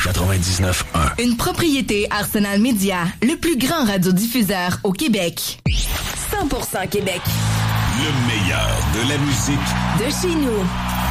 99.1. Une propriété Arsenal Media, le plus grand radiodiffuseur au Québec. 100% Québec. Le meilleur de la musique De chez nous.